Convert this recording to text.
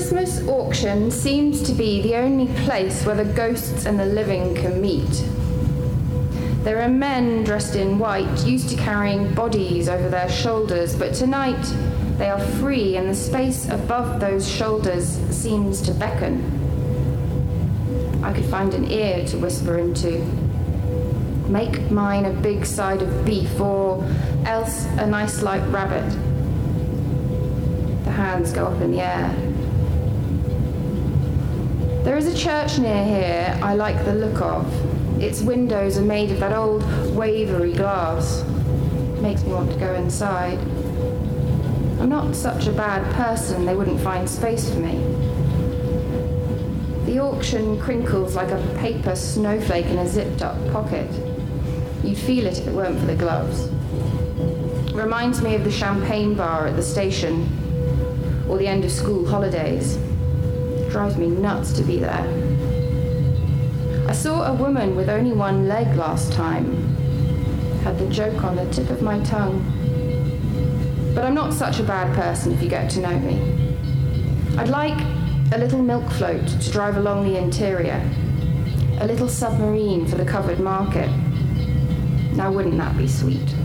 Christmas auction seems to be the only place where the ghosts and the living can meet. There are men dressed in white, used to carrying bodies over their shoulders, but tonight they are free and the space above those shoulders seems to beckon. I could find an ear to whisper into. Make mine a big side of beef, or else a nice light rabbit. The hands go up in the air. There is a church near here I like the look of. Its windows are made of that old wavery glass. It makes me want to go inside. I'm not such a bad person they wouldn't find space for me. The auction crinkles like a paper snowflake in a zipped-up pocket. You'd feel it if it weren't for the gloves. Reminds me of the champagne bar at the station, or the end of school holidays. Drives me nuts to be there. I saw a woman with only one leg last time. Had the joke on the tip of my tongue. But I'm not such a bad person if you get to know me. I'd like a little milk float to drive along the interior. A little submarine for the covered market. Now wouldn't that be sweet?